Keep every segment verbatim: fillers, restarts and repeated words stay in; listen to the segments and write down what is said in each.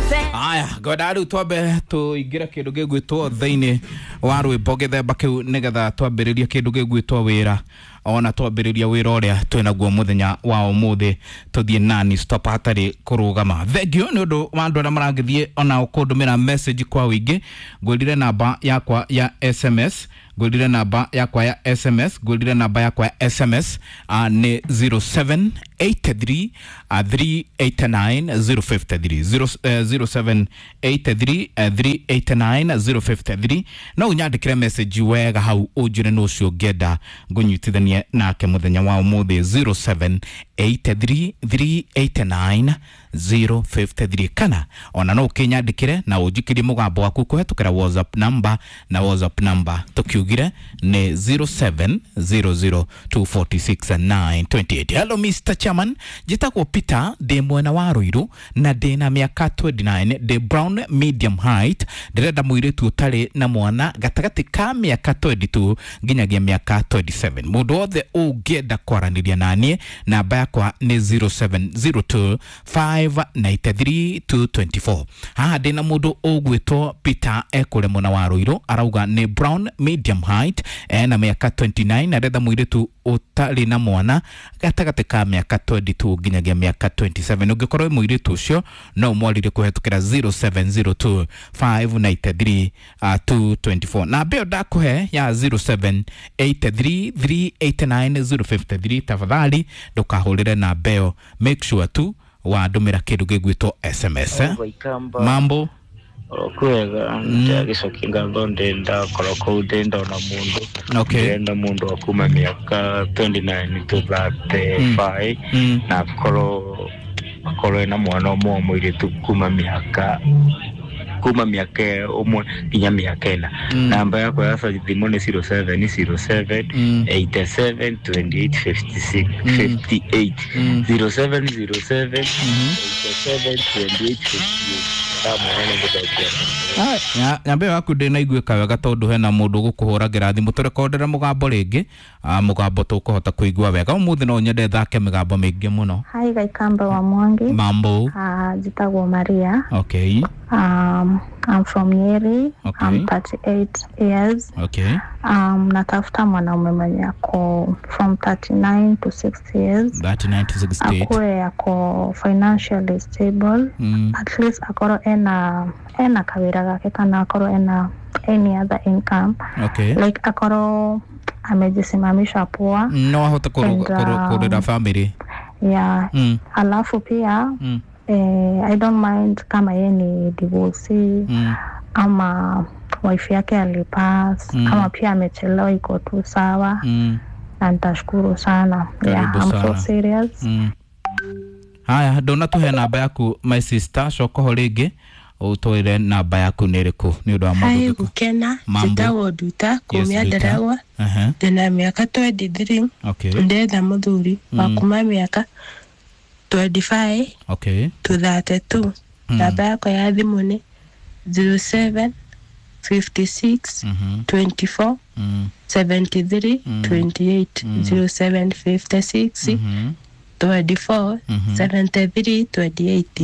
Aya, godaru twabe tu igira kindu gigwitwo thiini wa rwimbo githemba kiu nigetha twambiririe kindu gigwitwo wira ona twambiriria wira uria twina guo muthenya wa umuthi tuthie nani stop hatari kurugama. Thegio ni undu wa andu aria marangithie ona ukundumira message kwa wingi. Ngwirire namba yakwa ya S M S, ngwirire namba yakwa ya S M S, ngwirire namba yakwa ya S M S uh, ni zero seven eight three three eight nine zero five three zero seven eight three three eight nine zero five three. No unyandikire message wega hau ujire no cio ngenda ngunyitithania nake muthenya wa umuthi zero seven eight three three eight nine zero five three kana ona no ukinyandikire na ujikirie mugambo waku kuhetukira WhatsApp number na WhatsApp number tukiugire ni zero seven zero zero two four six nine two eight. Hello Mister Chairman, jitako Peter de mwena wa Ruiru na de na miaka twenty-nine, de brown medium height, direda muiretu utari na mwana gatagati ka miaka twenty-two nginyagia miaka twenty-seven. Mundu othe ungenda kwaraniria nanie namba yakwa ni zero seven zero two five nine three two two four. Haha de na mundu ugwitwo Peter ekure mwena wa Ruiru arauga ni brown medium height na miaka twenty-nine na direda muiretu utari na mwana gatagati ka miaka twenty-two nginyagia miaka twenty-seven. Ungikorwo muiretu ucio no mwalire kuhetukira zero seven zero two five nine three two two four. Na beo dakuhe ya zero seven eight three three eight nine zero five three. Tafadhali ndukahurire na beo, make sure tu wa ndumira kindu gigwitwo S M S eh? Mambo okwega ndagicokinga ndonde ndakoroko ndenda na mundu okay ndenda mundu akuma miaka twenty-nine to thirty-five mm. Mm. na koro koro na mwana omwe mwire tukuma miaka kuma miaka omwe kinya miaka na mm. namba yako ya thimo ni zero seven zero seven eight seven two eight five six five eight mm. zero seven zero seven eight seven two eight five eight. Ya nyambe waku de na igwe kawe gatondu hena mundu gukuhuragira thimu turekondera mugambo ringi mugambo tukuhota kuigwa wega umuthi no nyende thake migambo mingi muno. Hi Gaikamba wa Mwangi. Mambo ah uh, jitagwo Maria. Okay. um I'm from Nyeri. Okay. I'm thirty-eight years. Okay. Um natafuta mwanaume mwenye ako from thirty-nine to sixty years. thirty-nine to sixty. Akue ako financially stable. Mm. At least akoro ena ena kawira gake kana akoro ena any other income. Okay. Like akoro amejisimamisha poa. No ahota kurera family. Yeah. Mm. Alafu pia mm. eh, I don't mind kama yeye ni divorcee mm. ama wife yake alipass mm. ama pia amechelewa iko tu sawa. Mm. Na nitashukuru sana. Yeah, I'm so serious. Mm. Haya, dona tuhe namba yaku my sister shoko ringi utoire namba yaku niriku ni undu wa mundu. Hai gukena jitawo duta kumia ndarawa ndina miaka twenty-three. Okay. Ndetha muthuri wa kuma miaka twenty-five okay to thirty-two. Namba yako ya thimu ni zero seven fifty-six twenty-four seventy-three twenty-eight zero seven fifty-six twenty-four seventy-three twenty-eight.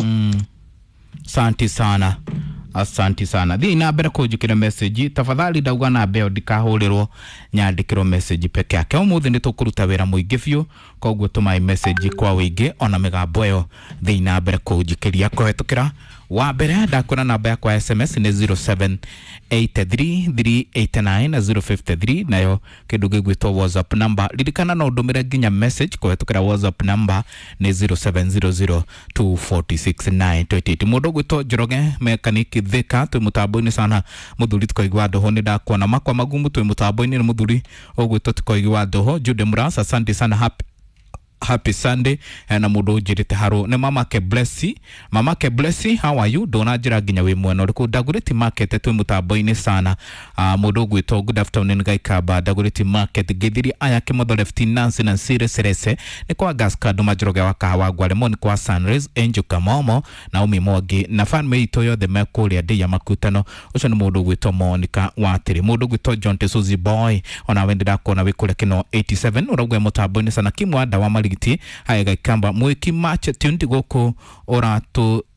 Santi sana. Asante sana. Thii na bere kujikira message tafadhali dauga na beo dikahurirwo nyandikiro message peke yake. Umuthi ni tukuruta wira muingi biu koguo tuma message kwa wingi ona migambo yo thii na bere kujikiria kuhetukira wa bere ndakuna namba ya kwa S M S ni zero seven eight three three eight nine zero five three nayo kindu gigwitwo WhatsApp number lirikana no ndumire ginya message kuhetukira WhatsApp number ni zero seven zero zero two four six nine two eight. Mundu gwitwo Njoroge mekaniki Thika twi mutambo-ini sana muthuri tikoigwa ndoho ni ndakuona makwa magumu twi mutambo-ini ni muthuri ogwitwo tikoigwa ndoho Jude Murasa. Asante sana. Happy Happy Sunday na mundu njirite haru ni mama ke Blessy. Mama ke Blessy, how are you? Dona njira ginya wi mwena riku Dagoretti market twi mutambo-ini sana. Uh, mundu gwitwo good afternoon Gaikamba Dagoretti market githiri aya ke mother left Nancy na Sire Serese ni kwa gas card Majoroge wa kahawa gwale mo ni kwa Sunrise Angel Kamomo na Umi Mwangi na fan me itoyo the mekuria de ya makutano ucio ni mundu gwitwo Monica Watiri. Mundu gwitwo John Tesuzi boy ona wendera kona wikure kino eighty-seven uragwe mutambo-ini sana kimwa dawa mali Giti. Hai Gaikamba mwiki match tundi goko ora to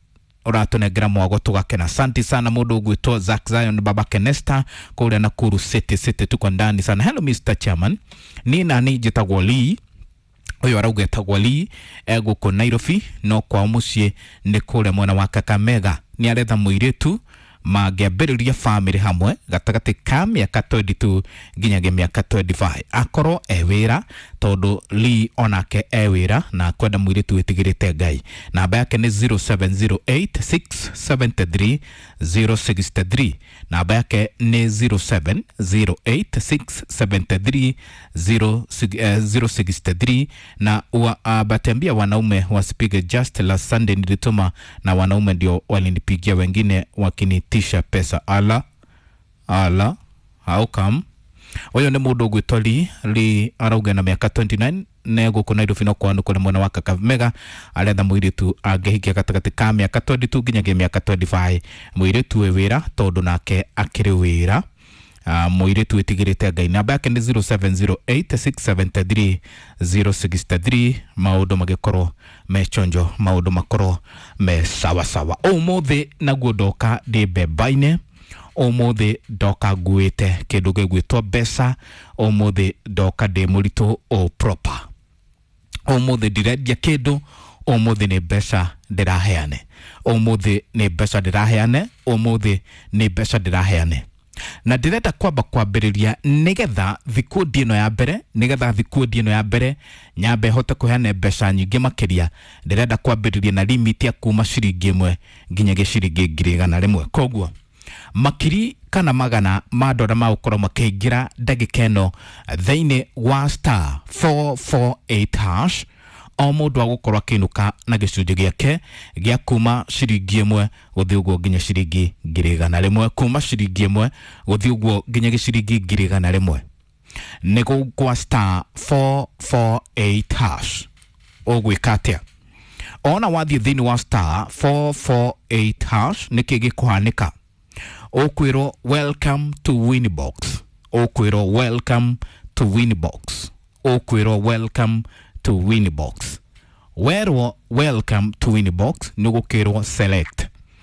uratunegera mwago tugakena. Asante sana mundu gwitwo Zack Zion baba Kenesta kule Nakuru City City, tuko ndani sana. Hello Mister Chairman, ni nani jitagwo Lee uyu arauga etagwo Lee ego ko Nairobi no kwa mucie ni kule mwena wa Kakamega. Ni aretha muiritu magĩambĩrĩria family hamwe gatagati ka mĩaka twenty-two nginyagia mĩaka twenty-five. Akorwo e wĩra tondu Lee onake e wĩra na kwenda mũirĩtu wĩtigĩrĩte Ngai. Namba yake nĩ zero seven zero eight six seven three zero six three. Namba yake nĩ zero seven zero eight six seven three zero six three. Na uh, batembia wanaume wasipige just last Sunday nilituma na wanaume ndio walinipigia, wengine wakinitisha pesa. Ala ala how come? Oyo ni mundu gwitwa Lee Lee arauga na miaka twenty-nine nego kuna Nairobi no kwa nukule mwana wa Kakamega aretha muiritu angehikia gatagati ka miaka twenty-two nginyagia miaka twenty-five. Muiritu we wira tondu nake akiri wira. Uh, muiritu wetigirite Ngai. Namba yake ni zero seven zero eight six seven three zero six three. Maudo magikorwo me chonjo, maudo makorwo me sawa sawa. Umuthi naguo ndoka ndi bebaine, umuthi ndoka nguite kindu gigwitwo mbeca, umuthi ndoka ndi murito o proper, umuthi ndirendia kindu, umuthi ni mbeca ndiraheane, umuthi ni mbeca ndiraheane, umuthi ni mbeca ndiraheane. Na ndirenda kwamba kwambĩrĩria nigetha thikudi ino ya mbere, nigetha thikudi ino ya mbere nyambe hote kuheana mbeca nyingi makiria. Ndirenda kwambĩrĩria na limit ya kuma ciringi ĩmwe nginyagia ciringi ngiri igana rĩmwe. Koguo makiri kana magana ma ndora ma ukorwo makĩingira ndagĩka ĩno thĩinĩ wa star four four eight hash. O mundu agukorwa kinuka na gĩcunjĩ gĩake gĩa kuma ciringi ĩmwe gũthiĩ ũguo nginya ciringi ngiri igana rĩmwe, kuma ciringi ĩmwe gũthiĩ ũguo nginya ciringi ngiri igana rĩmwe. Nĩ gũkwa star four four eight hash. Ũgwĩka atĩa? Ona wathiĩ thĩinĩ wa star four four eight hash nĩkĩ gĩkũhanĩka? Ũkwĩrwo welcome to Winbox. Ũkwĩrwo welcome to Winbox. Ũkwĩrwo welcome to Winbox. Where welcome to Winbox nugukirwo select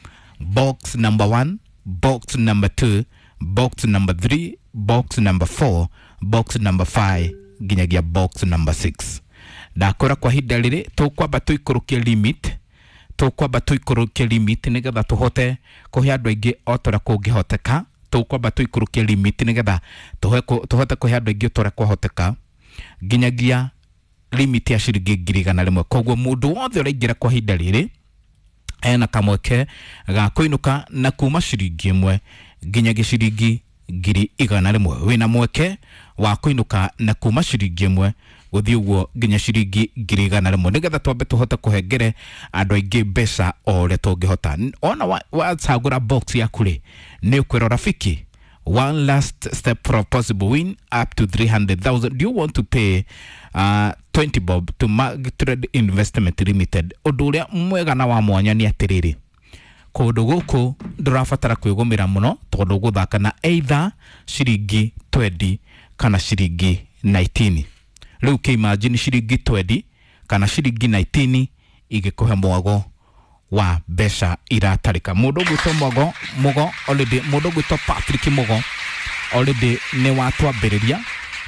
box number one, box number two, box number three, box number four, box number five ginyagia box number six. Ndakora kwa hinda riri tukwamba tuikurukia limit, tukwamba tuikurukia limit nigetha tuhote kuhe andu aingi otora kungihoteka. Tukwamba tuikurukia limit nigetha tuhote kuhe andu aingi otora kwahoteka ginyagia limit ya ciringi ngiri igana rĩmwe. Koguo mundu wothe ũraingira kwa hinda rĩrĩ ena kamweke ga kuinuka na kuma ciringi ĩmwe nginyagia ciringi ngiri igana rĩmwe. Wĩna mweke wa kuinuka na kuma ciringi ĩmwe gũthiĩ ũguo nginya ciringi ngiri igana rĩmwe nigetha twambe tuhote kuhengere andu aingi mbeca o ũrĩa tũngĩhota. Ona wacagũra box yaku rĩ nĩ ũkwĩrwo rafiki, one last step for a possible win up to three hundred thousand. Do you want to pay uh, twenty bob to Magtrade Investment Limited? Undu uria mwega na wa mwanya ni atiriri, kundu guku ndurabatara kwigumira muno tondu guthaka na either ciringi twenty kana ciringi nineteen. Riu ke imagine ciringi twenty kana ciringi nineteen igikuhe mwago wa mbeca iratarika. Mundu gwitwo Mogo Mogo already, mundu gwitwo Patrick Mogo already ni watwambĩrĩria.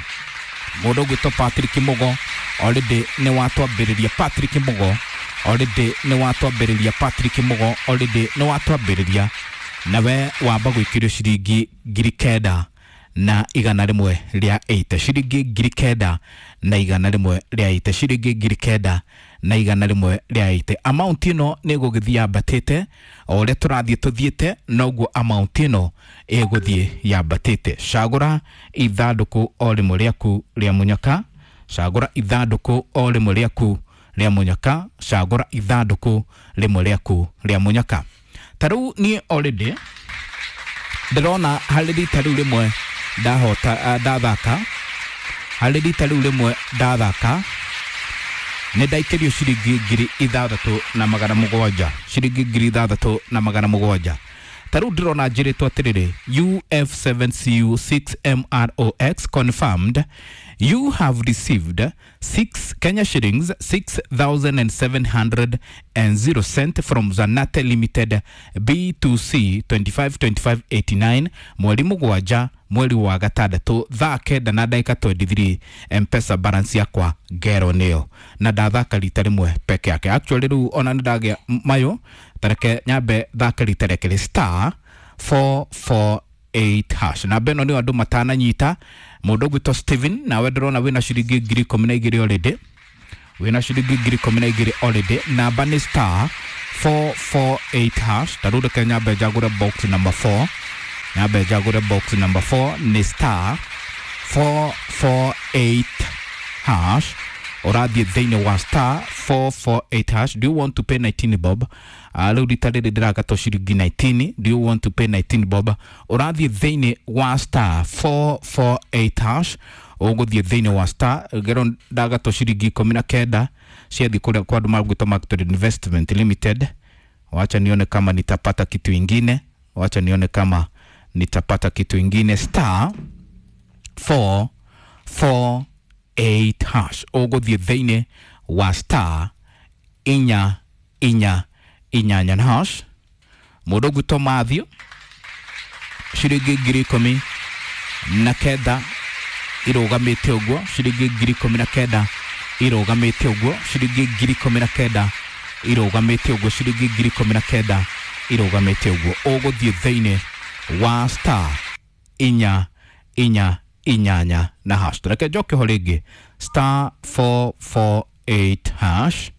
Mundu gwitwo Patrick Mogo already ni watwambĩrĩria. Patrick Mogo already ni watwambĩrĩria. Patrick Mogo already ni watwambĩrĩria. Nawe wamba gwĩkĩrio ciringi ngiri kenda na igana rĩmwe rĩa eight. Ciringi ngiri kenda na igana rĩmwe rĩa eight. Ciringi ngiri kenda na igana rĩmwe rĩa eight. Amount ino nĩ gũgĩthiĩ yambatĩte o ũrĩa tũrathiĩ tũthiĩte, noguo amount ino ĩgũthiĩ yambatĩte. Cagũra ithandũkũ o rĩmwe rĩaku rĩa mũnyaka. Cagũra ithandũkũ o rĩmwe rĩaku rĩa mũnyaka. Cagũra ithandũkũ rĩmwe rĩaku rĩa mũnyaka. Tarĩu niĩ already ndĩrona harĩ rita rĩu rĩmwe ndahota ndathaka, harĩ rita rĩu rĩmwe ndathaka nĩ ndaikĩrio ciringi ngiri ithathatũ na magana mũgwanja. Ciringi ngiri ithathatũ na magana mũgwanja. Tarĩu ndĩrona njĩrĩtwo atĩrĩrĩ U F seven C U six M R O X confirmed you have received six Kenya shillings six thousand seven hundred and zero cent from Zanate Limited B two C twenty-five twenty-five eighty-nine mweri mugwanja mweri wa gatandatu thaa kenda na dakika twenty-three M-Pesa balance yakwa ngero niyo na ndathaka rita rimwe peke yake. Actually ru ona ndagia mayo tareke nyambe thaka rita reke star four four eight hash na beno ni andu matana nyita mundu gwito Steven na wedrona wina shiringi ngiri kumi na igiri already wina shiringi ngiri kumi na igiri already na bani star four four eight hash tarude Kenya be jagura box number four na be jagura box number four ni star four four eight hash already thine wa star four four eight hash. Do you want to pay nineteen bob? Alo ditade de draga to shiringi nineteen. Do you want to pay nineteen bob? Already thine wa star four four eight hash. Ogo die thine wa star gero daga to shiringi kumi na kenda. Share di kule kwa dumagu to Market Investment Limited. Wacha nione kama nitapata kitu ingine. Wacha nione kama nitapata kitu ingine. Star four four eight hash. Ogo die thine wa star inya inya inya inya hash. Mudogu to Matthew shiringi ngiri kumi na kenda irugamite uguo. Shiringi ngiri kumi na kenda irugamite uguo. Shiringi ngiri kumi na kenda irugamite uguo. Shiringi ngiri kumi na kenda irugamite uguo. Ogo die thine wa star inya inya inyanya na hash. Tureke joke horingi star four four eight hash.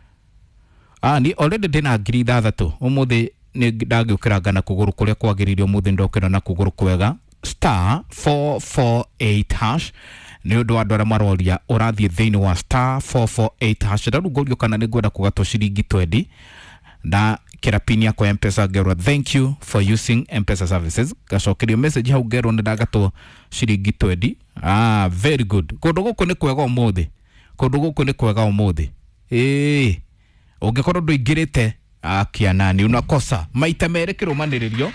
Ah ni already dina ngiri thathatu umuthi ni ndagiukiraga na kuguru kuria kwagiririo umuthi ndokera na kuguru kwega star four four eight hash. Ni undu andu aria maroria urathie thini wa star four four eight hash ndarugorio kana ni gwenda kugato shiringi twenty na kirapini yako ya M-Pesa gerwa thank you for using M-Pesa services. Gacokerio message hau gerwa ndagato shiringi twenty. Ah very good. Kundu guku ni kwega umuthi. Kundu guku ni kwega umuthi. Eh ungekorwo nduingirite akia nani unakosa maita mere kirumaniririo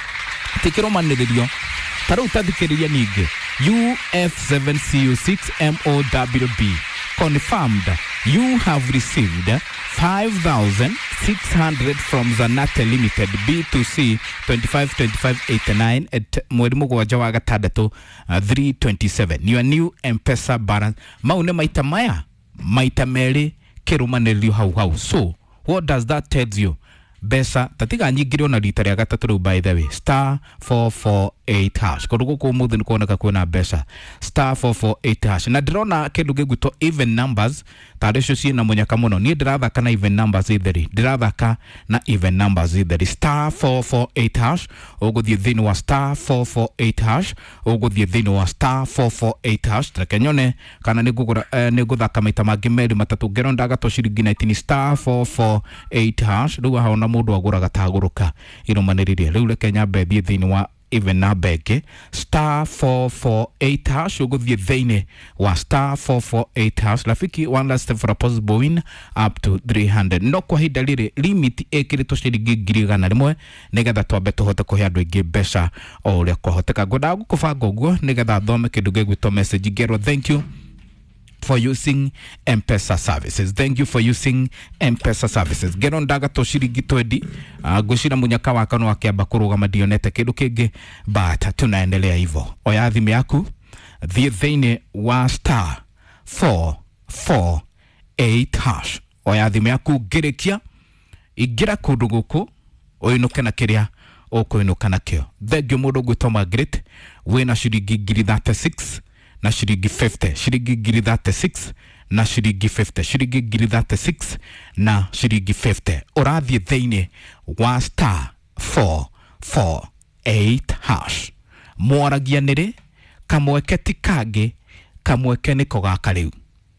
tikirumaniririo taru tathikiriria ningi U F seven C U six M O W B confirmed you have received five thousand six hundred from Zanate Limited B two C twenty-five twenty-five eighty-nine at mweri mugwanja wa gatandatu three twenty-seven. Your new M-Pesa balance maune maita maya maita mere kirumaniririo hau hau. So what does that tell you? Besa tatiga nyingire na rita ria gatatu by the way star four four eight hash kodugo ko muthu ni kuoneka kwina besa star four four eight hash na ndirona kindu giguto even numbers tarisho ci na munyaka muno ni ndirathaka na even numbers itheri ndirathaka na even numbers itheri star four four eight hash uguthie thini wa star four four eight hash uguthie thini wa star four four eight hash trekenyone kana ni gugura uh, ni guthaka maita mangi meri matatu ngero ndaga to shiringi nineteen star four four eight hash ruga haona mundu agura gataguruka irumaniririe riu Kenya bethi thini wa even na bege star four four eight hash uguthie thini wa star four four eight hash rafiki one last step for a possible win up to three hundred. No kwa hinda riri limit ekirito shiringi ngiri igana rimwe nigetha twambe tuhote kuhe andu aingi mbeca o uria kwahoteka. Ngwenda gukubanga uguo nigetha thome kindu gigwitwo message ngero thank you for using M-Pesa services. Thank you for using M-Pesa services. Gero ndaga to shiringi twenty uh, gushira munyaka waka no akiamba kurugama dionete kindu kingi but tunaendelea hivyo. Oya thime yaku thie thine wa star four four eight hash. Oya thime yaku gerekia igira kundu guku oinuke na kiria okuinuka nakio. Thegio mundu gwitwo Margaret wina shiringi ngiri thirty-six na shiringi fifty. Shiringi ngiri thirty-six na shiringi fifty. Shiringi ngiri thirty-six na shiringi fifty. Urathie thine wa star four four eight hash. Mwaragia niri kamweke tikage kamweke niko gaka riu.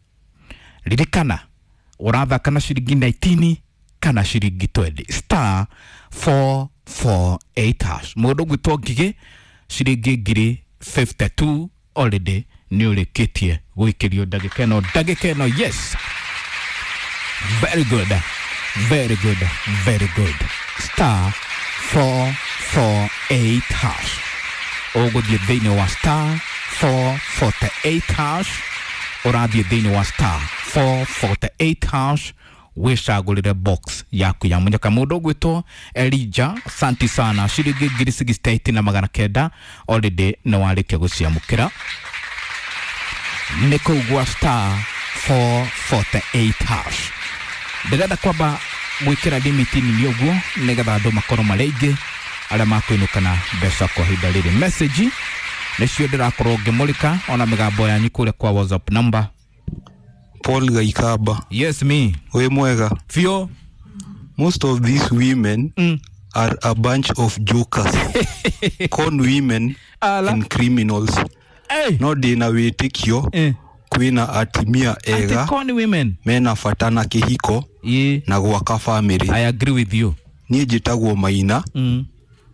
Ririkana urathaka na shiringi nineteen kana shiringi twenty star four four eight hash. Mundu gwitwo Ngigi shiringi ngiri fifty-two already ni ulikitie gwikirio ndagika no ndagika no. Yes, very good very good very good star four four eight hash. Oguthie thini wa star four forty-eight hash urathie thiini wa star four forty-eight hash wicagurire box yaku ya munyaka. Mundu gwitwo Elijah, santi sana, shiringi ngiri sixty-eight na magana kenda already no warike guciamukira niko gwa star four forty-eight hash. Ndirenda kwamba gwikira limit ni yoguo nigetha andu makoro marenge aria makwinukana mbeca kwa hinda riri. Message nicio ndirakorwo ngimulika ona migambo yanyu kule kwa WhatsApp number. Paul Gaikaba. Yes, me. We mwega. Fio. Most of these women mm. are a bunch of jokers. Con women Ala. and criminals. Hey. No dina witikio eh. kwina atimia ega. Con women. Mena fatana kihiko yeah. na gwaka family. I agree with you. Nie jitagwo Maina mm.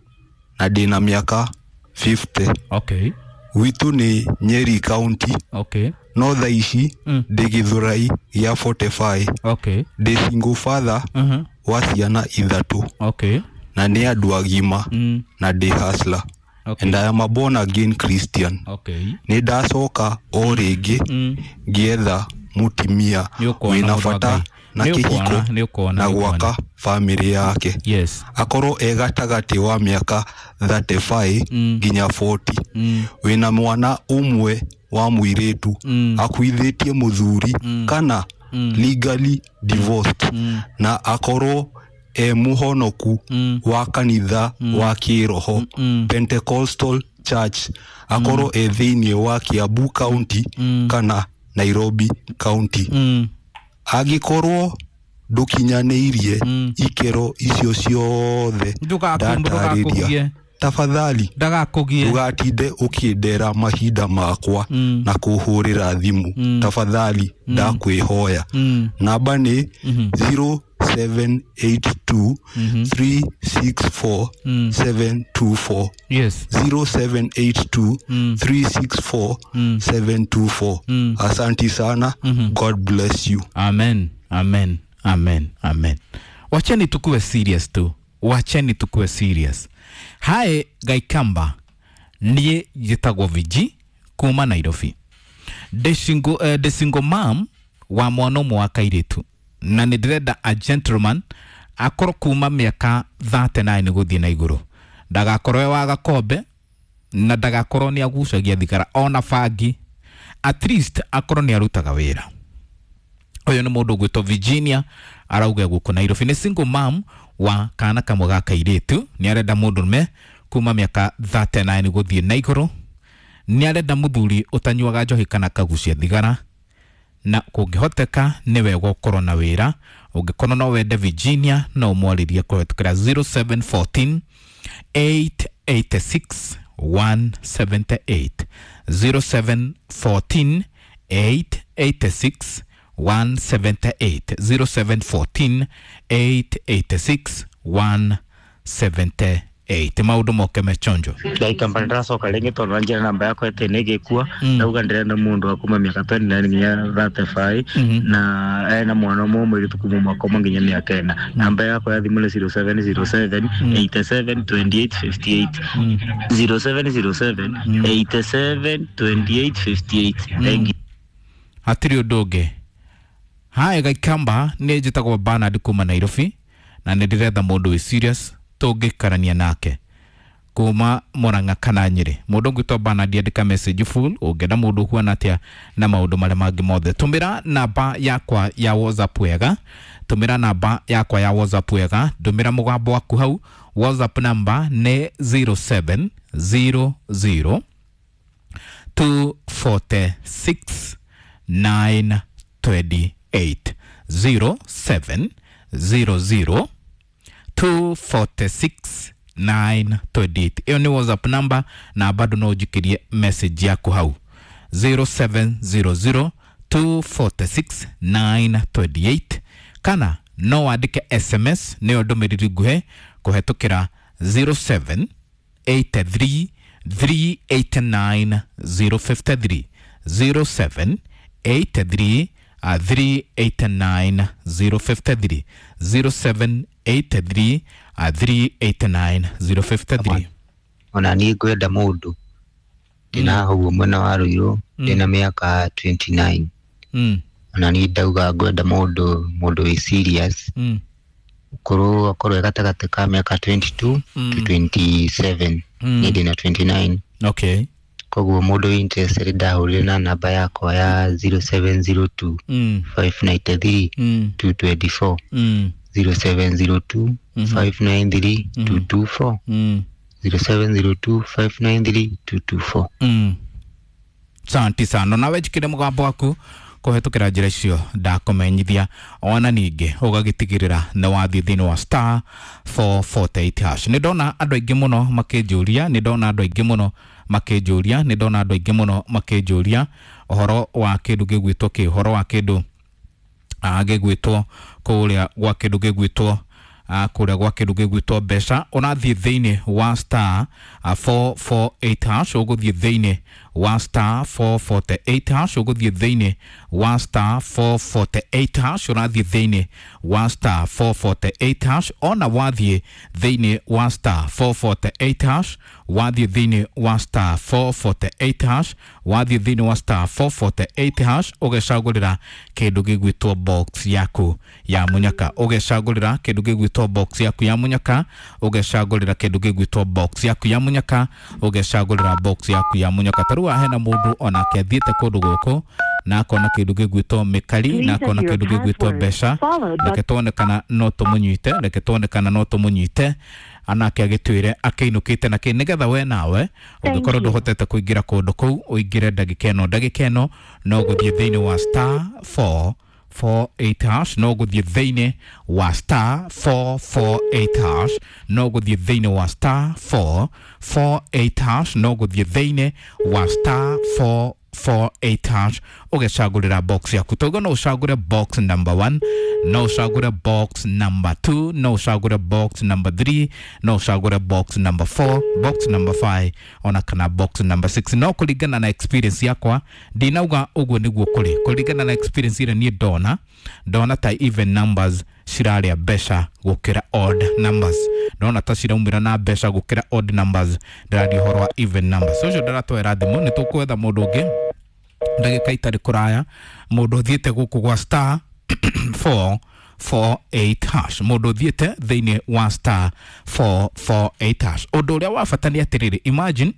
na dina miaka fifty. Okay. Witu ni Nyeri County. Okay. No thaici mm. Digithurai ya forty-five. Okay. De single father uh-huh. wa ciana ithatu. Okay. Na ni andu agima mm. na de hustler. Okay. And I am a born again Christian. Okay. Ni ndacoka o ringi mm. gietha mutimia wina fata na kihiko na gwaka family yake. Yes. Akoro egatagati wa miaka thirty-five mm. ginya forty. Mm. Wina mwana umwe wa muiretu mm. akuithitie muthuri mm. kana mm. legally divorced mm. na akoro e muhonoku mm. wa kanitha mm. wa kiroho mm. Pentecostal Church akoro mm. e thiini wa Kiambu County mm. kana Nairobi County mm. agikorwo ndukinyanirie mm. ikero icio ciothe ndugakumburakugie tafadhali ndagakugie ugatinde ukindera mahinda makwa mm. na kuhurira thimu mm. tafadhali mm. ndakwihoya mm. namba ni mm -hmm. zero seven eight two three six four seven two four. Yes. zero seven eight two three six four seven two four. Asante sana. Mm -hmm. God bless you. Amen. Amen. Amen. Amen. Wacheni tukue serious tu. Wacheni tukue serious. Hae Gaikamba niye jitagwo Viji kuma Nairobi. Desingo uh, desingo mam wa mwana mwa kairitu. Na ndirenda a gentleman akoro kuma miaka thirty-nine guthie na iguru. Ndagakorwo wa gakombe na ndagakorwo ni agucagia thigara ona fangi. At least akoro ni arutaga wira. Oyo ni mundu gwitwo Virginia arauga guku Nairobi. Ni single mom wa kana kamwe ga kairitu. Ni arenda mundu me kuma miaka thirty-nine guthie na iguru. Ni arenda muthuri utanyuaga njohi kana kagucia thigara. Na kungihoteka niwe gukorwo na wira. Ungikorwo no wende Virginia no mwaririe kuhetukira zero seven one four eight eight six one seven eight zero seven one four eight eight six one seven eight zero seven one four eight eight six one seven eight. Maudu moke mechonjo Gaikamba ndacoka ringi tondu njira namba yako ete nigikua nauga ndirenda mundu akuma miaka twenty-nine nginya thirty-five na ena mwana umwe mwiritu kuma mwaka umwe nginya miaka ena. Namba yako ya thimu ni zero seven zero seven eight seven two eight five eight zero seven zero seven eight seven two eight five eight. Thank you. Hatiri udoge hae Gaikamba ni jitagwo Bernard kuma Nairobi na ndirenda mundu we serious tugikarania nake kuma Murang'a kana Nyeri. Mundu gwitwa Bernard andika message full ungenda mundu huana atia na maundu mare mangi mothe. Tumira namba yakwa ya WhatsApp wega. Tumira namba yakwa ya WhatsApp wega. Ndumira mugambo waku hau. WhatsApp number ne zero seven zero zero two four six nine two eight zero seven zero zero two four six nine two eight. Iyo ni WhatsApp number na bado no ujikirie message yako hau zero seven zero zero two four six nine two eight kana no wandike S M S ni ndumiriri guhe kuhetukira zero seven eight three three eight nine zero five three zero seven eight three three eight nine zero five three zero seven eight three three eight nine zero five three. Ona ni gwenda mundu Ndina huo mwena wa Ruiru ndina miaka twenty-nine. Mm. Na ni ndauga gwenda mundu mundu wi serious. Mm. Kuru akoro gatagate ka miaka twenty-two mm. to twenty-seven. Mm. Ni ndina twenty-nine. Okay. Koguo mundu interested ndahurire na namba yakwa ya zero seven zero two five nine three two two four. Mm. zero seven zero two five nine three two two four. Mm. zero seven zero two five nine three two two four. Mm. Santi sana nawe jikire mugambo waku kuhetukira njira icio ndakumenyithia ona ningi ugagitigirira na wathi thini wa star four forty-eight hash. Ni ndona andu aingi muno makinjuria ni ndona andu aingi muno makinjuria ni ndona andu aingi muno makinjuria uhoro wa kindu gigwitwo ki uhoro wa kindu agigwitwo kuria gwa kindu gigwitwo kuria gwa kindu gigwitwo mbeca unathie thini wa star four forty-eight hash uguthie thini wa star four forty-eight hash uguthie thini wa star four forty-eight hash unathie thini wa star four forty-eight hash ona wathie thini wa star four forty-eight hash wathie thini wa star four forty-eight hash wathie thini wa star four forty-eight hash ugecagurira kindu gigwitwo box yaku ya munyaka ugecagurira kindu gigwitwo box yaku ya munyaka ugecagurira kindu gigwitwo box yaku ya munyaka ugecagurira box yaku ya munyaka tarua hena mundu ona kiathiete kundu guku na akona kindu gigwitwo mikari na akona kindu gigwitwo mbeca reke tuonekana no tumunyite reke tuonekana no tumunyite anake agitwire akeinukite na kinigetha we nawe ungikorwo nduhotete kuingira kundu kuu uingire ndagikeno ndagikeno no guthie thini wa star four forty-eight hash no guthie thini wa star four forty-eight hash no guthie thini wa star four forty-eight hash no guthie thini wa star four forty-eight hash ugecagurira box yaku togo no ucagure box number one no ucagure box number two no ucagure box number three no ucagure box number four box number five ona kana box number six no kuringana na experience yakwa ndinauga uguo niguo kuri kuringana na experience ire ni ndona ndona ta even numbers ciraria mbeca gukira odd numbers ndona ta ciraumira na mbeca gukira odd numbers ndiraria horo wa even numbers so ndaratwera thimu ni tukwetha mundu ungi ndagika itari kuraya mundu thiete guku gwa star four forty-eight hash mundu thiete thini wa star four forty-eight hash undu uria wabatani atiriri imagine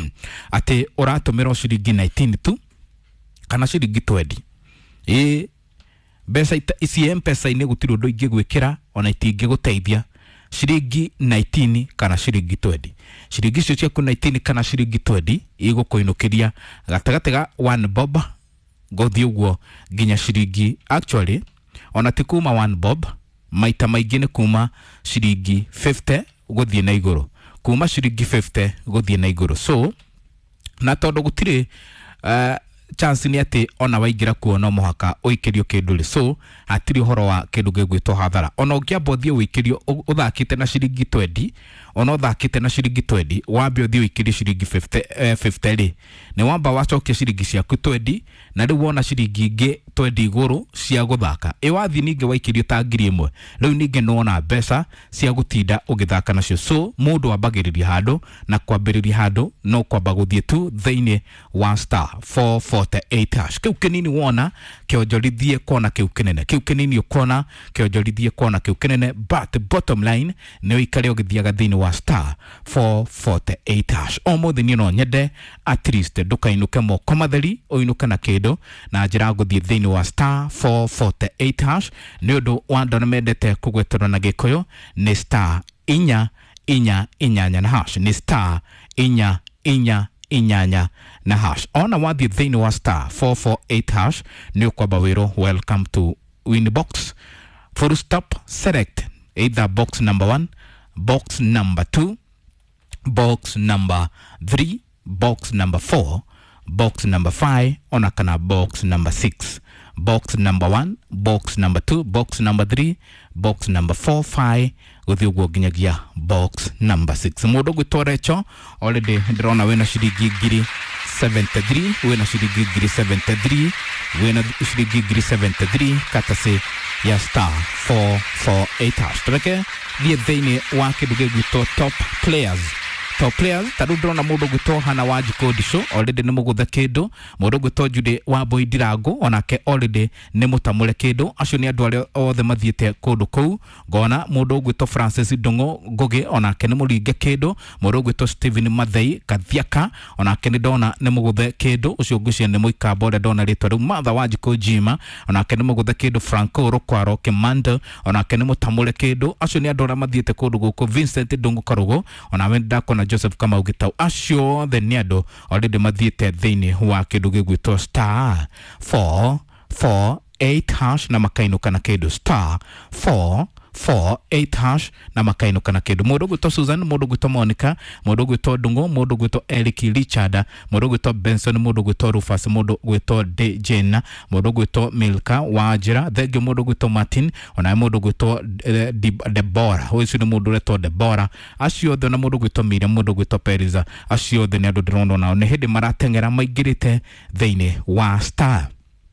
ati uratumira ciringi nineteen tu kana ciringi twenty eh besa isi M-Pesa ine gutiri undu ingigwikira ona itingi guteithia ciringi nineteen kana ciringi twenty ciringi cio ciaku nineteen kana ciringi twenty igukuinukiria gatagate ga one bob gothi uguo ginya ciringi actually ona ti kuma one bob maita maingi ni kuma ciringi fifty guthie na iguru kuma ciringi fifty guthie na iguru so na tondu gutiri uh, chance ni ati ona waingira kuo no muhaka uikirio kindu so atiri horo wa kindu gigwitwo hathara ona ungiambothie uikirio uthakite na ciringi twenty ona uthakite na ciringi twenty wambe uthie uikirio ciringi fifty uh, fifty ri ni wamba wacokia ciringi ciaku twenty na riu wona ciringi ingi twenty iguru cia guthaka iwathi ninge waikirio ta ngiri imwe riu ninge nona mbeca cia gutinda ugithaka nacio so mundu ambagiriria handu na kwambiriria handu no kwamba guthie tu thini wa star four forty-eight hash kiu kinini wona kionjorithie kona kiu kinene kiu kinini ukona kionjorithie kona kiu kinene but bottom line ni uikare ugithiaga thini wa star four forty-eight hash o muthi ni no nyende at least ndukainuke moko matheri uinuke na kindu na njira guthie thini wa star four forty-eight hash ni undu wa ndona mendete kugweterwa na gikuyu ni star inya inya inyanya na hash ni star inya inya inyanya na hash ona wathi thini wa star four forty-eight hash ni ukwamba wiro welcome to Winbox full stop select either box number one box number two box number three box number four box number five ona kana box number six box number one box number two box number three box number four five guthi uguo ginyagia box number six mundu gwitorecho already ndrona wena ciringi ngiri seventy-three wena ciringi ngiri seventy-three wena ciringi ngiri seventy-three katase ya star four forty-eight hash tureke thie thini wa kindu gigwitwo top players top players tadu ndona mundu gwito hana waji kodisho already ni muguthe kindu mundu gwito Jude wa Boidirango onake already ni mutamule kindu acio ni andu aria othe mathiete kundu kou ngona mundu gwito Francis Ndungu Ngugi onake ni muringe kindu mundu gwito Steven Mathei Kathiaka onake ni ndona ni muguthe kindu ucio ngucia ni muikamba uria ndona ritwa riu Martha Wanjiku Jima onake ni muguthe kindu Franco Rokwaro Kimanda onake ni mutamule kindu acio ni andu aria mathiete kundu guku Vincent Ndungu Karugo onawe ndakona Joseph Kamau Gitau acio the ni andu already mathiete thiini wa kindu gigwitwo star four four eight hash na makainuka na kindu star four four eight hash na makainuka na kindu mundu gwitwo Susan mundu gwitwo Monica mundu gwitwo Ndungu mundu gwitwo Eric Richard mundu gwitwo Benson mundu gwitwo Rufus mundu gwitwo Dejena mundu gwitwo Milka Wajira thegio mundu gwitwo Martin ona mundu gwitwo Deborah hoisu ni mundu gwitwo Deborah acio othe na mundu gwitwo Miriam mundu gwitwo Periza acio othe ni andu ndirono nao ni hindi maratengera maingirite thiini wa star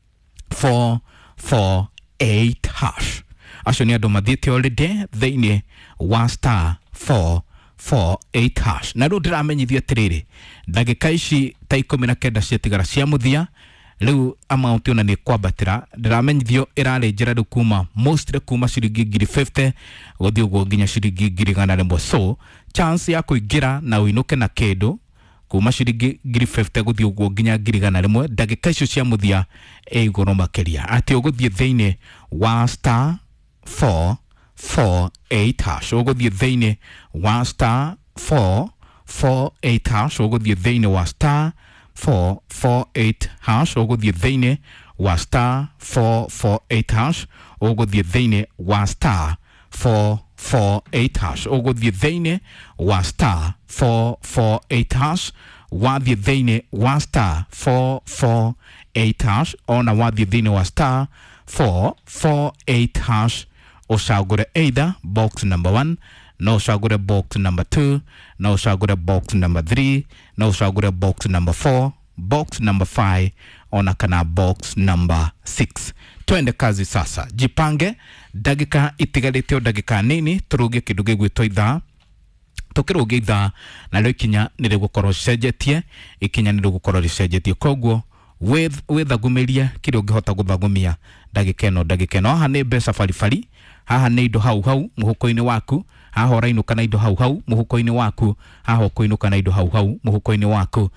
four four eight hash acio ni andu mathiete already thiini wa star four four eight hash na ru ndiramenyithia tiriri ndagika ici ta ikumi na kenda ciatigara cia muthia riu amount ona ni kwambatira ndiramenyithio irare njira ru kuma mostly kuma ciringi ngiri fifty guthii uguo nginya ciringi ngiri igana rimwe so chance ya kuingira na uinuke na kindu kuma ciringi ngiri fifty guthii uguo nginya ngiri igana rimwe ndagika icio cia muthia e iguru makiria ati uguthii thiini wa star four four eight hash uguthii thiini wa star four four eight hash uguthii thiini wa star four four eight hash uguthii thiini wa star four four eight hash uguthii thiini wa star four four eight hash uguthii thiini wa star four four eight hash wathii thiini wa star four four eight hash ona wathii thiini wa star four four eight hash ushagure either box number one no ushagure box number two no ushagure box number three no ushagure box number four box number five ona kana box number six. Twende kazi sasa, jipange dakika itigarite dakika nini turuge kindu gigwitwo ithaa tukiruge ithaa na leo ikinya nire gukorwo cenjetie ikinya nire gukorwo ricenjetie koguo with with agumeria kiri ungihota guthagumia dakika no dakika no ha ni mbeca farifari haha ni indo hau hau muhuko-ini waku haha orainuka na indo hau hau muhuko-ini waku haha okuinuka na indo hau hau muhuko-ini waku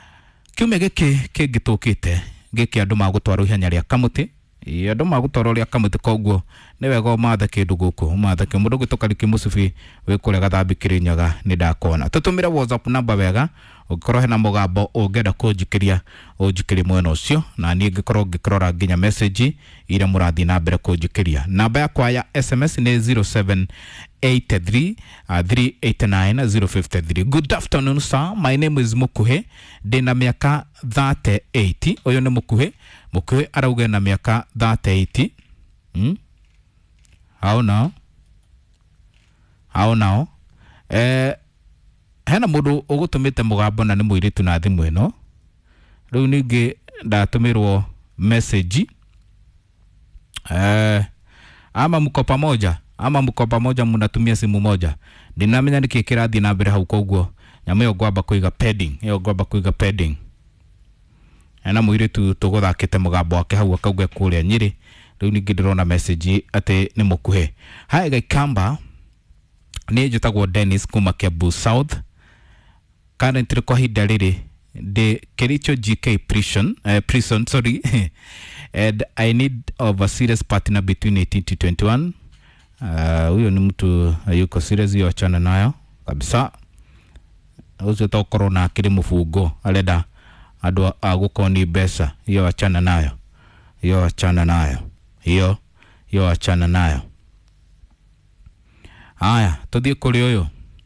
kiume giki kingitukite giki andu magutwara ihenya ria kamuti i andu magutwara ria kamuti koguo ni wega matha kindu guku matha ke mundu gitukariki musubi wikure gathambi kirinyaga ni ndakona tutumire WhatsApp number wega ukorwo hena mugambo ungenda kunjikiria unjikirie mwena ucio na ni ngikorwo ngikirora nginya message ira murathi na mbere kunjikiria namba yakwa ya S M S ni zero seven eight three three eight nine zero five three. Good afternoon sir, my name is Mukuhe ndina miaka thirty-eight. Uyu ni Mukuhe Mukuhe arauga na miaka thirty-eight. hmm how now how now eh hena mundu ugutumite mugambo na ni muiritu na thimu ino riu ningi ndatumirwo message eh ama mko pamoja ama mko pamoja mnatumia simu moja ndinamenya niki kirathi na mbere hau koguo nyama yo gwamba kuiga pending yo gwamba kuiga pending ena muiritu tuguthakite mugambo wake hau akauga kuria Nyeri riu ningi ndirona message ati ni Mukuhe. Hi Gaikamba ni njitagwo Dennis kuma Kiambu South currently kwa hinda riri the Kericho G K prison uh, prison sorry and I need of a serious partner between eighteen to twenty-one. Huyo uh, ni mtu yuko serious, hiyo achana nayo kabisa. Uzo tokoro na akiri mufungo arenda andu agukoni besa, hiyo achana nayo hiyo achana nayo hiyo hiyo achana nayo. Haya tuthie kuri uyu.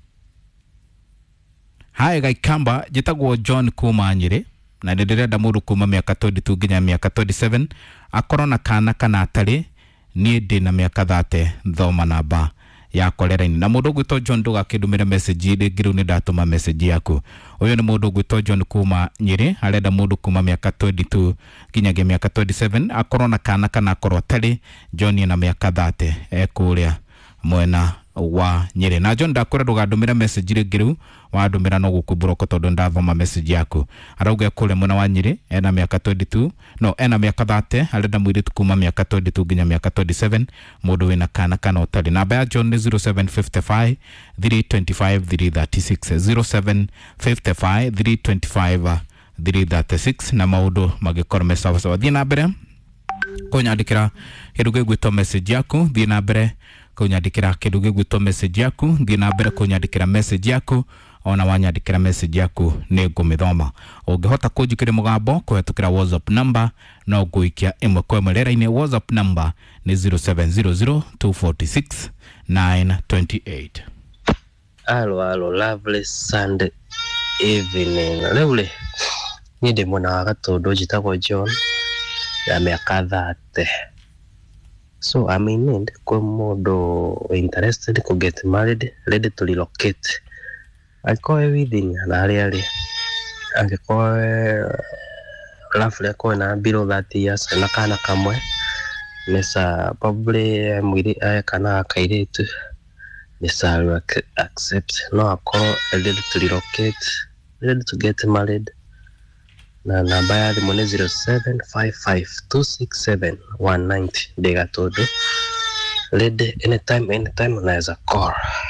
Hi Gaikamba jitagwo John kuma Nyeri na ndirenda mundu kuma miaka twenty-two nginya miaka twenty-seven akorwo na kana kana atari nie ndi na miaka thirty thoma namba ya kolera-ini na mundu gwitwo John ndugakindumira message iri ngiru ni ndatuma message yaku. Uyu ni mundu gwitwo John kuma Nyeri arenda mundu kuma miaka twenty-two nginya miaka twenty-seven akorwo na kana kana akorwo atari John na miaka thirty ekuria mwena wa Nyeri. Na John ndakora ndugandumira message rigiru wa ndumira no gukuburoko tondu ndathoma message yaku. Arauga kule mwana wa Nyeri ena miaka twenty-two no ena miaka thirty arenda mwiritu kuma miaka twenty-two nginya miaka twenty-seven mundu wina kana kana utali. Namba ya John ni zero seven five five three two five three three six zero seven five five three two five three three six na maudu magikorme sawa sawa. Thie na mbere kunyandikira kindu gigwitwo message yaku, thie na mbere kunyandikira kindu gigwitwo message yaku, thie na mbere kunyandikira message yaku, ona wanyandikira message yaku ni ngumithoma. Ungihota kunjikira mugambo kuhetukira WhatsApp number no guikia imwe kwa imwe rera-ini. WhatsApp number ni zero seven zero zero two four six nine two eight. Hello, hello, lovely Sunday evening. Leule ni ndi mwana wa Gatundu jitagwo John ya miaka thirty. So I'm in need kwa mundu interested to get married, ready to relocate. Akoe within na ali ali. Angikoe roughly akoe na below thirty years na kana kamwe. Nesa probably mwiri kana kairetu. Nesa accept no ako ready to relocate, ready to get married. Na namba ya simu ni zero seven five five two six seven one nine zero. Dega todo. Ready anytime, anytime unaweza call.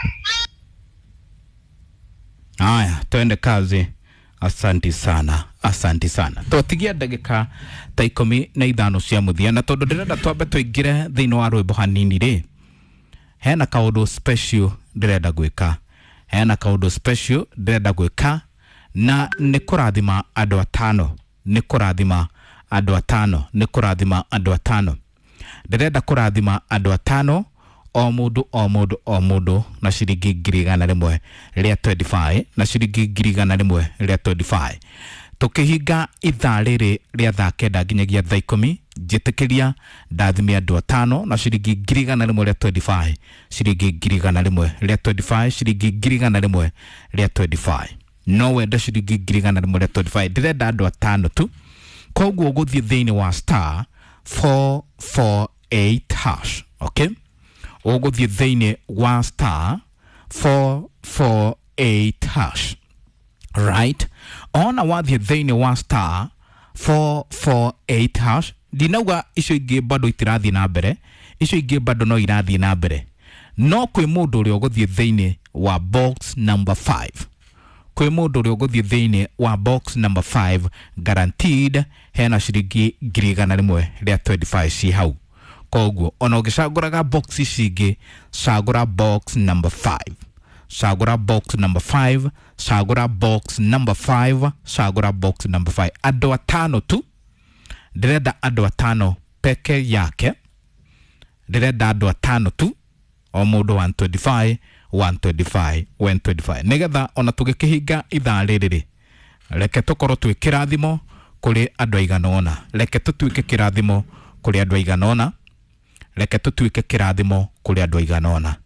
Aya, tuende kazi. Asanti sana, asanti sana. Tutigia ndagika ta ikumi na ithano cia muthia na tondu ndirenda twambe tuingire thiini wa rwimbo hanini ri. Hena kaundu special ndirenda gwika. Hena kaundu special ndirenda gwika na ni kurathima andu atano. Ni kurathima andu atano. Ni kurathima andu atano. Ndirenda kurathima andu atano. O mundu o mundu o mundu na ciringi ngiri igana rimwe ria twenty-five na ciringi ngiri igana rimwe ria twenty-five. Tukihinga ithaa riri ria thaa kenda nginyagia thaa ikumi njitikiria ndathimia andu atano na ciringi ngiri igana rimwe ria twenty-five, ciringi ngiri igana rimwe ria twenty-five, ciringi ngiri igana rimwe ria twenty-five. No wenda ciringi ngiri igana rimwe ria twenty-five. Ndirenda andu atano tu. Koguo guthie thiini wa star four four eight hash. Okay? Uguthie thiini wa star four four eight hash. Right? Ona wathie thiini wa star four four eight hash. Dinauga icio ingi bado itirathie na mbere. Icio ingi bado no irathie na mbere. No kwi mundu uri uguthie thiini wa box number five. Kwi mundu uri uguthie thiini wa box number five guaranteed hena ciringi ngiri igana rimwe ria twenty-five ci hau. Koguo ona ugicaguraga box icingi cagura box number five. Cagura box number five, cagura box number five, cagura box number five. Andu atano tu. Ndirenda andu atano peke yake. Ndirenda andu atano tu. O mundu one twenty-five, one twenty-five, one twenty-five. Nigetha ona tugikihinga ithaa riri. Reke tukorwo twi kirathimo kuri andu aigana ona. Reke tutuike kirathimo kuri andu aigana ona. Reke tutuike kirathimo kuri andu aigana ona.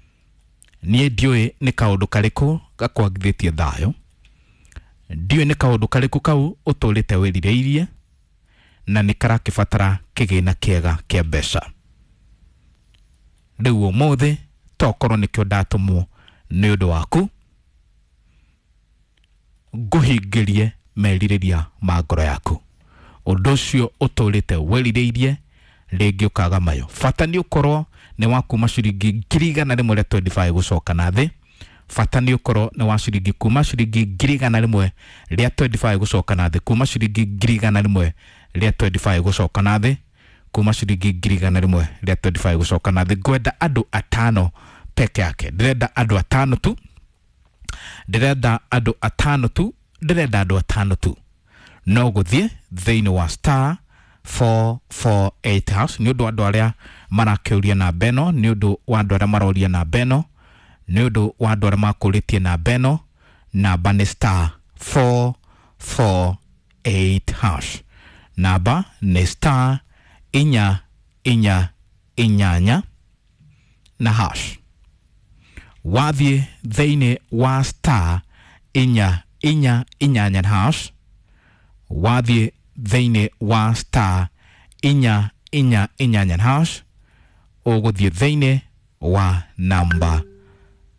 Nie ndiui ni kaundu kariku gakwagithitie thayo. Ndiui ni kaundu kariku kau uturite wirireirie na ni karakibatara kigina kiega kia mbeca. Riu umuthi tokorwo nikio ndatumwo ni undu waku nguhingirie meririria ma ngoro yaku. Undu ucio uturite wirireirie ringi ukaga mayo. Fata ni ukorwo ni wa kuma ciringi ngiri igana rimwe ria twenty-five gucoka na thi. Fata ni ukorwo ni wa ciringi kuma ciringi ngiri igana rimwe ria twenty-five gucoka na thi. Kuma ciringi ngiri igana rimwe ria twenty-five gucoka na thi. Kuma ciringi ngiri igana rimwe ria twenty-five gucoka na thi. Ngwenda andu atano peke yake. Ndirenda andu atano tu. Ndirenda andu atano tu. Ndirenda andu atano tu. No guthie thiini wa star four four eight hash. Ni undu andu aria marakeuria na beno, ni undu wa andu aria maroria na beno, ni undu wa andu aria makuritie na beno. Namba ni star four four eight hash. Namba ni star inya inya inyanya na hash. Wathie thiini wa star inya inya inyanya na hash. Wathie thiini wa star inya inya inyanya na hash. Uguthie thiini wa namba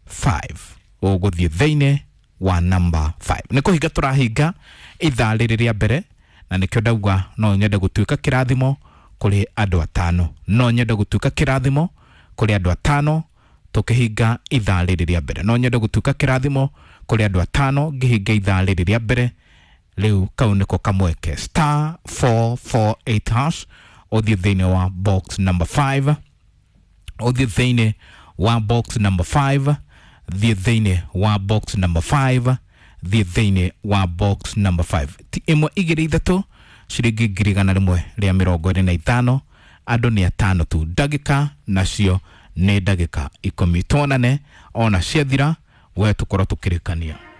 five uguthie thiini wa number five niko higa turahinga ithaa rĩrĩa mbere na nikio ndauga no nyende gutuika kirathimo kuri andu atano no nyende gutuika kirathimo kuri andu atano tukihinga ithaa rĩrĩa mbere no nyende gutuika kirathimo kuri andu atano ngihinga ithaa rĩrĩa mbere riu kau niko kamweke star four four eight hash uthie thiini wa box number five uthie thiini wa box number five thie thiini wa box number five thie thiini wa box number five ti imwe igiri ithatu ciringi ngiri igana rimwe ria mirongo ine na ithano andu ni atano tu ndagika nacio ni ndagika ikumi tonane ona ciathira we tukorwo tukirikania.